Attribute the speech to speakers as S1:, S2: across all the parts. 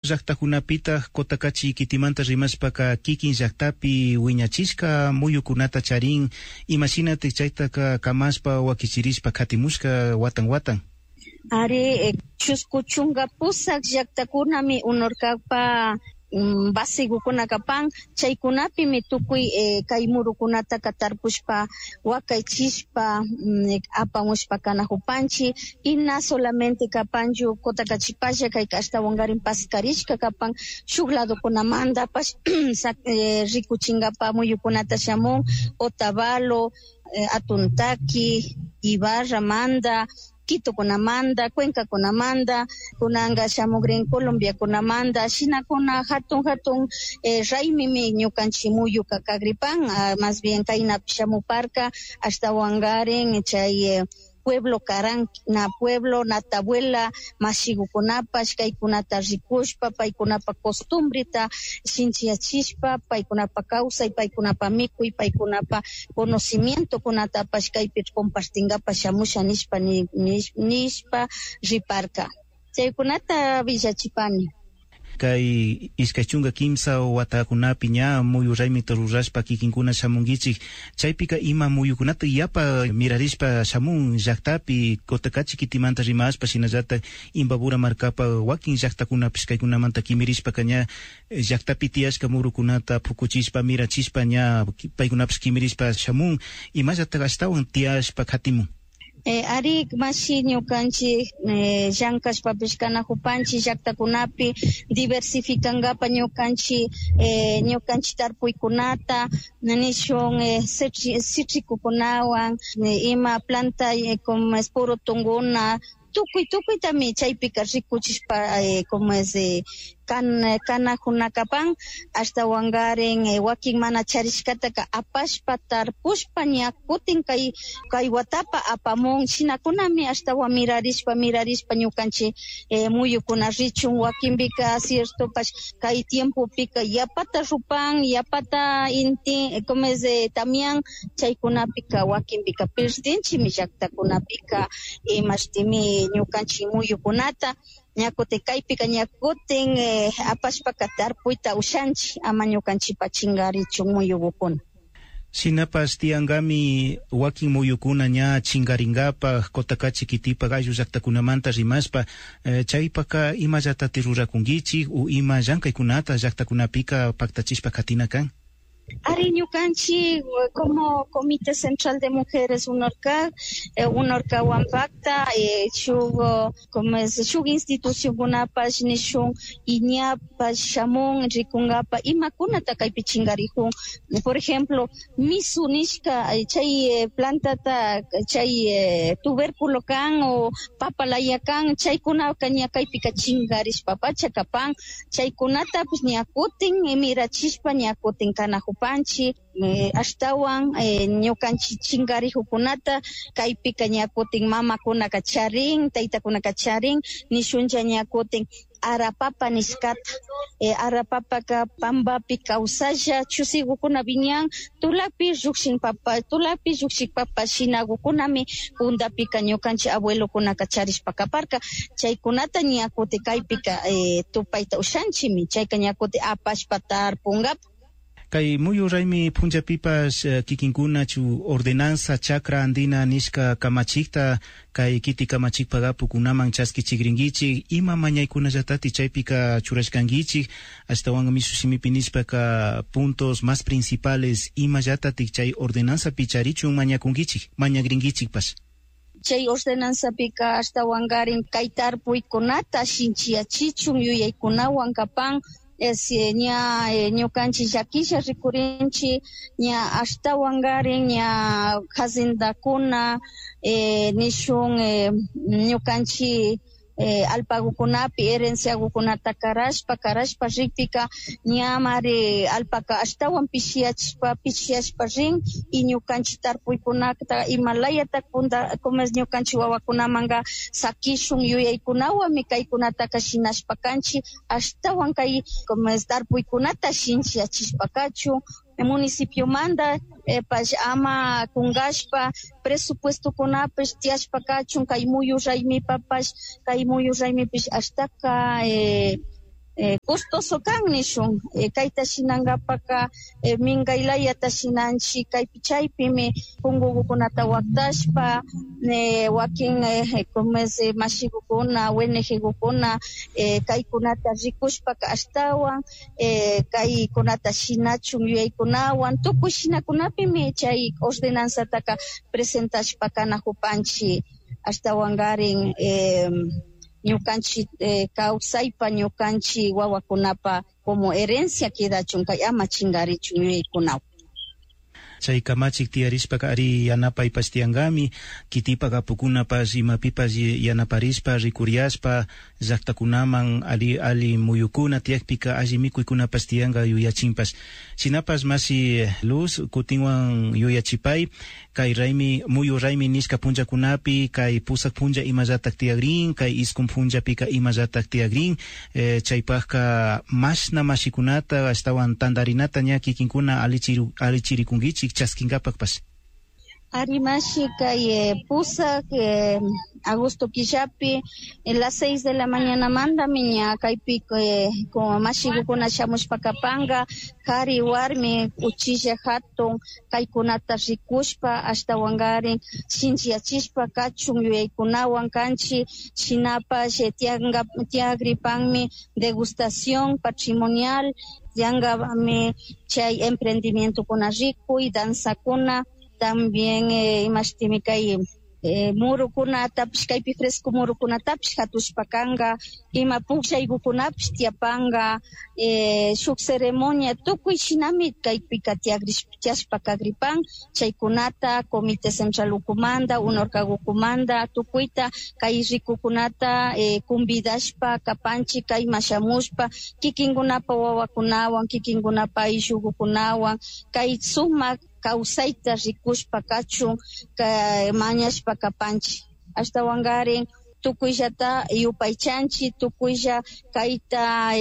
S1: llaqtakunapita kotakachi kitimanta rimaspaka kikin llaqtapi wiñachishka muyukunata charin imashinatik chaytaka kamaspa wakichirispa khatimushka watan.
S2: Ari chusku chunga pusak llaqtakunami unorkapa basigukuna kapan chaykunapi mitukuy kay murukunata katarpushpa wakaychishpa apamushpa kanahupanchi ina solamente kapanchu kotakachipalla kay ashtawangarin paskarishka kapan shuk ladokunamanta pash rikuchinkapa muyukunata shamun Otavalo, Atuntaki, Ibarramanta, Quito kunamanda, Cuenca kunamanda, kunanga shamugrin Colombia kunamanda, shinakuna hatun raymimi ñukanchik muyu kakagripan, más bien kaynapi shamuparka hasta Wangaren chay pueblo Carana, pueblo Natabuela, mashigukunapash kaykunata rikushpa, paykunapa costumbrita shinchiyachishpa, paykunapa kawsay, paykunapa mikuy, paykunapa conocimiento kunatapash kaypi compartingapash shamusha nishpa riparka. Chaykunata villachipani.
S1: Kay iskachunga kimsa watakunapi ña muyu raymita rurashpa kikinkuna shamungichik chaypika ima muyukunata yapa mirarishpa shamun llaqtapi kotakachi kitimanta rimashpa shinallata Imbabura markapa wakin llaqtakunapish kaykunamanta kimirishpa kaña llaqtapi tiyashka murukunata pukuchishpa mirachishpa ña paykunapish kimirishpa shamun imallata ashtawan tiyashpa khatimun.
S2: Ari mashi ñukanchik llankashpapish kanahupanchik llaqtakunapi diversifikangapa ñukanchik tarpuykunata nishun citricukunawan ima planta como es puro tunguna tukuy chaypika rikuchishpa como es kanajunakapan hasta Wangaren wakin mana charishkataka apashpa tarpushpa ñakutin kay watapa apamun shinakunami hasta mirarishpa ñukanchik muyukuna richun wakinpika cierto pash kay tiempopika yapata rupan yapata inti como es también chaykunapika wakinpika perdinchimi llaqtakunapika imashtimi ñukanchik muyukunata ñakutin kaypika ñakutin apashpa tarpuyta ushanchik ama ñukanchikpa chingarichun muyukuna.
S1: Shinapas tiangami wakin muyukuna ña chingaringapa kotakachi kitipa gallo llaqtakunamanta rimashpa chaypaka imallatatik rurakunkichik u ima llankaykunata llaqtakunapika paktachishpa katina kan?
S2: Ari ñukanchik como Comité Central de Mujeres unorka wampakta shuk institucionkunapash nishun iñapash shamun rikungapa imakunata kaypi chingarikun. Por ejemplo, misu nishka chay plantata chay tubérculo kan o papalaya kan chaykunaka ña kaypika chingarishpa pachakapan chaykunata pues ñakutin mirachishpa ñakutin kanahupanchik ashtawan ñukanchik chingarihukunata kaypika ñakutin mamakunaka charin taytakunaka charin nishuncha ñakutin arapapa niskata arapapaka pambapi kawsalla chusigukuna viñan tulapi llukshin papa shinagukunami pundapika ñukanchik abuelokunaka charishpa kaparka chaykunata ñakutin kaypika tupayta ushanchimi chayka ñakutin apashpa tarpungapa.
S1: Kay muyu raymi punchapipas kikinkuna chu ordenanza chakra andina nishka kamachikta kay kiti kamachikpagapu kunaman chaskichigringichik ima mañaykunallatati chaypika churashkangichik ashtawan misushimipi nishpaka puntos más principales imallatik chay ordenanza picharichun mañagringichikpas.
S2: Chay ordenanzapika ashtawangarin kay tarpuykunata shinchiyachichun yuyaykunawan kapan ña ñukanchik llakilla rikurinchik ña ashtawangarin ña hazindakuna nishun ñukanchik alpagukunapi herenciagukunata karashpa rikpika ñamari alpaka ashtawan pichiyashpa rin y ñukanchik tarpuykunata imalayata como es ñukanchik wawakunamanga sakishun yuyaykunawami kaykunataka shinashpa kanchik ashtawan kay como es tarpuykunata shinchiyachishpa kachun municipio manda pash ama kungashpa presupuesto kunapish tiyashpa kachun kay muyu raymipapash kay muyu raymipish ashtaka costoso kan nishun kayta shinangapaka mingaylaya shinanchik kaypi chaypimi pungukunata waktashpa wakin mashigukuna ONG-gukuna kaykunata rikushpaka ashtawan kaykunata shinachun yuyaykunawan tukuy shinakunapimi chay ordenanzataka presentashpakana hupanchik ashtawangarin ñukanchik kawsaypa ñukanchik wawakunapa como herencia quedachun kay ama chingarichun yuyaykunawan.
S1: Chay kamachik tiyarispa ari yanapaypas tiyangami, kitipak apukunapas imapipas yanaparispa rikuriaspa llaqtakunaman ali muyukuna tiyakpika alli mikuykunapas tiyanga yuyachinpas. Shinapas masi Luz kutinwan yuyachipay kay raymi muyu raymi niska punjakunapi kay pusak punja imallatak tiyagrin kay iskun punjapika imallatak tiyagrin chaypakka mashna mashikunata astawan tandarinata ña kikinkuna alichirikunkichik chaskinkapak pas.
S2: Arimashi kay pusak agosto killapi las 6 de la mañana manda miña kaypi como mashigukuna shamushpakapanga kari warmi uchilla hatun kaykunata rikushpa ashtawangarin shinchiyachishpa kachun yuyaykunawan kanchi shinapash tiagripanmi degustación patrimonial tiangami chay emprendimiento kuna rikuy danzakuna también imashtimi kay murukunatapish kaypi fresco murukunatapish hatushpakanga ima pukshaykuykunapish tiyapanga shuk ceremonia tukuy shinami kaypika tiyagrishpakagripan chaykunata comité central ukumanta unorkagukumanta tukuyta kay rikukunata convidashpa kapanchik kay mashamushpa kikinkunapa wawakunawan kikinkunapa ayllukukunawan kay sumak kawsayta rikushpa kachun mañashpa kapanchik ashtawangarin tukuyllata yupaychanchik tukuylla kayta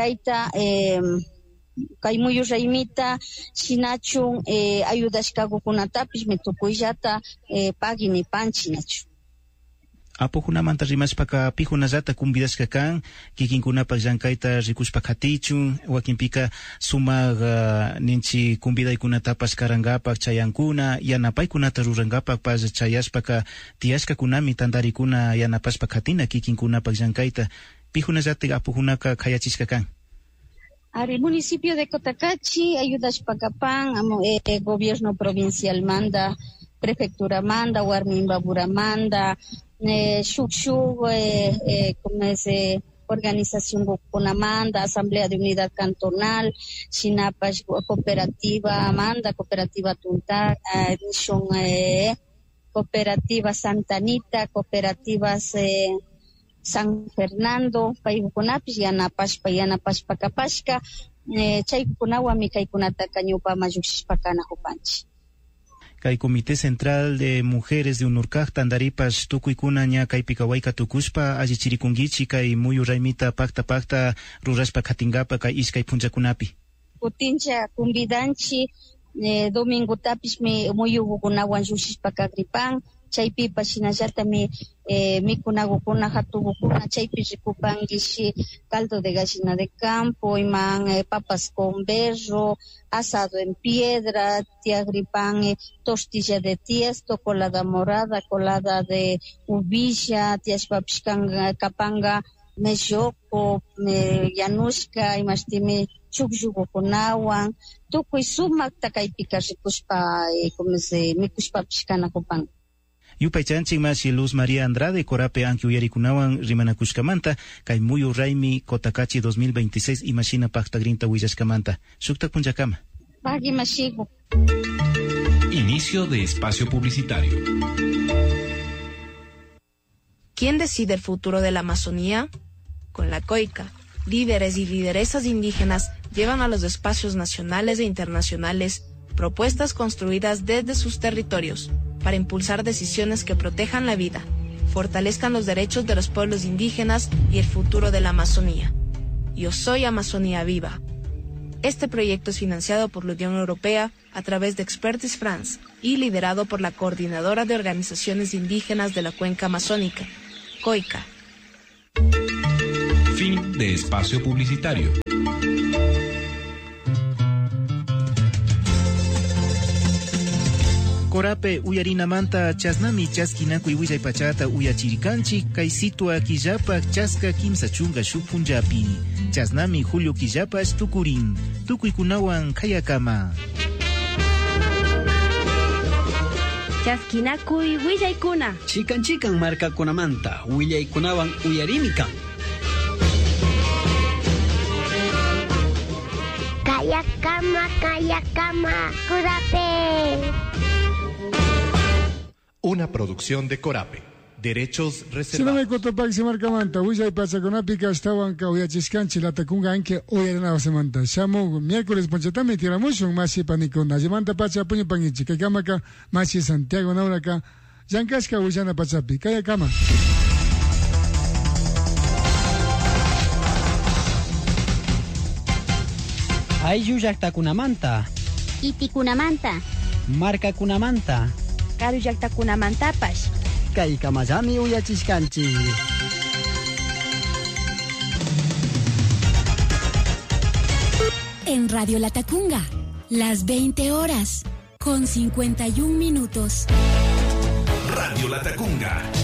S2: kay muyu raymita shinachun ayudashkakukunatapish mi tukuyllata paginipanchik nachu.
S1: Apukunamanta rimashpaka pijunallata convidashka kan kikinkunapak llankayta rikushpa katichun wakinpika sumak ninchi convidaykunatapas karangapak chayankuna yanapaykunata rurangapak pas chayashpaka tiyashkakunami tandarikuna yanapashpa katina kikinkunapak llankayta pijunallata apujunaka kayachishka kan.
S2: Ari municipio de Cotacachi ayudashpakapan gobierno provincial manda prefectura manda warmi imbabura manda shuk como es organización Gupunamanda, Asamblea de Unidad Cantonal, Shinapash Cooperativa Manda, Cooperativa Tunta, Cooperativa Santa Anita, Cooperativas San Fernando, Payukunapish, Yanapash Pakapashka, Chaykunawa Mikaikunata Cañupa Mayushpakana Jupanchi.
S1: Kay Comité Central de Mujeres de Unurkaj tandaripas tukuykuna ña kaypika wayka tukushpa allichirikunkichik kay muyu raymita pakta rurashpa katingapa kay iskay punjakunapi.
S2: Kutincha convidanchi domingutapish muyukukunawan llushishpakagripan chaypipa shinallatami mikunakukuna hatugukuna chaypi rikupankishi caldo de gallina de campo iman papas con berro asado en piedra tiagripan tortilla de tiesto colada morada colada de uvilla tiashpapish kapanga melloko yanushka imashtimi chukllukukunawan tukuy sumakta kaypika rikushpa mikushpapish kanakupan.
S1: Yupaychanchik masi Luz María Andrade Corape anki uyarikunawan rimanakushkamanta kay muyu raymi Cotacachi 2026 imashina paktagrinta willashkamanta sukta punjakama.
S2: Pagi mashigo.
S3: Inicio de espacio publicitario.
S4: ¿Quién decide el futuro de la Amazonía? Con la COICA, líderes y lideresas indígenas llevan a los espacios nacionales e internacionales propuestas construidas desde sus territorios para impulsar decisiones que protejan la vida, fortalezcan los derechos de los pueblos indígenas y el futuro de la Amazonía. Yo soy Amazonía Viva. Este proyecto es financiado por la Unión Europea a través de Expertise France y liderado por la Coordinadora de Organizaciones Indígenas de la Cuenca Amazónica, COICA.
S3: Fin de espacio publicitario.
S1: Corape uyarinamanta chasnami chaskinakuy willapachata uyachirikanchik kay situa killapak chaska kimsa chunga shuk punllapi. Chasnami Julio killapas tukurin, tukuykunawan kayakama.
S5: Chaskinakuy willaykuna.
S6: Chikan markakunamanta willaykunawan uyarimikan.
S5: Kayakama, Corape.
S7: Una producción de Corape. Derechos reservados.
S8: Sinamay Cotopaxi markamanta, willay pachakunapica estaban kauyachiskanchi latakunga anke oyaranawa semanta. Shamu miércoles ponchatami tiramushun masi panikuna. Yamanta pacha puño pangichi. Kaykamaka masi Santiago Nauraka. Yankashka willana pachapi. Kayakama.
S6: Ayllu llaqtakunamanta.
S5: Itikunamanta.
S6: Markakunamanta.
S5: Karu llaqtakunamantapash.
S6: Kaykamallami uyachishkanchi.
S9: En Radio Latacunga, las 20 horas, con 51 minutos.
S7: Radio Latacunga.